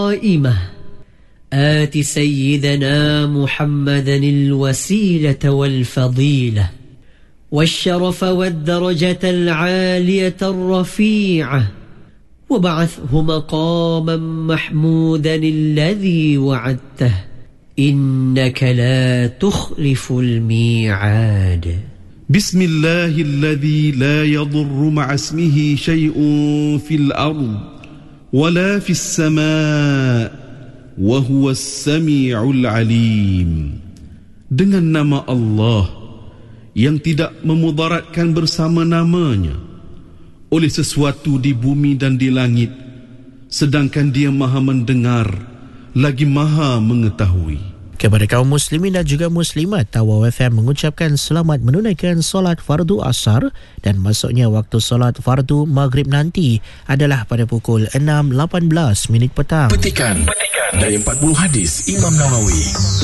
قائمة آت سيدنا محمدا الوسيلة والفضيلة والشرف والدرجة العالية الرفيعة وابعثه مقاما محمودا الذي وعدته إنك لا تخلف الميعاد. بسم الله الذي لا يضر مع اسمه شيء في الأرض ولا في السماء وهو السميع العليم. Dengan nama Allah yang tidak memudaratkan bersama namanya oleh sesuatu di bumi dan di langit, sedangkan Dia Maha mendengar lagi Maha mengetahui. Kepada kaum muslimin dan juga muslimat, Tawau FM mengucapkan selamat menunaikan solat fardu asar dan masuknya waktu solat fardu maghrib nanti adalah pada pukul 6.18 petang. Petikan dari 40 hadis Imam Nawawi.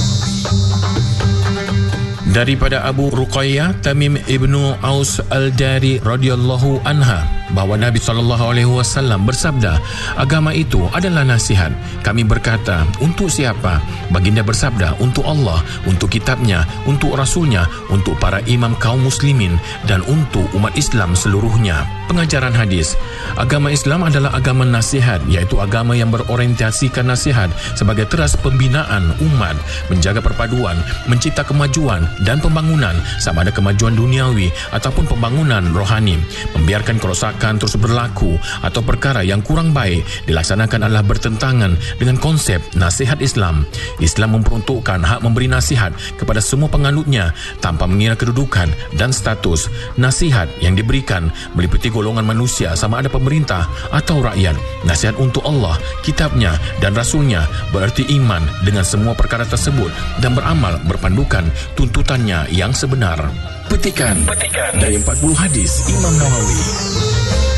Daripada Abu Ruqayyah Tamim ibnu Aus al-Dari radhiyallahu anha bahawa Nabi SAW bersabda, agama itu adalah nasihat. Kami berkata, untuk siapa? Baginda bersabda, untuk Allah, untuk kitabnya, untuk rasulnya, untuk para imam kaum muslimin dan untuk umat Islam seluruhnya. Pengajaran hadis. Agama Islam adalah agama nasihat, iaitu agama yang berorientasikan nasihat sebagai teras pembinaan umat, menjaga perpaduan, mencipta kemajuan dan pembangunan, sama ada kemajuan duniawi ataupun pembangunan rohani. Membiarkan kerosakan terus berlaku atau perkara yang kurang baik dilaksanakan adalah bertentangan dengan konsep nasihat Islam. Islam memperuntukkan hak memberi nasihat kepada semua penganutnya tanpa mengira kedudukan dan status. Nasihat yang diberikan meliputi golongan manusia sama ada pemerintah atau rakyat. Nasihat untuk Allah, kitabnya dan rasulnya berarti iman dengan semua perkara tersebut dan beramal berpandukan tuntutannya yang sebenar. Petikan dari 40 hadis Imam Nawawi.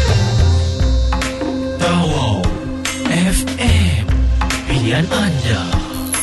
Tawau FM, pilihan anda.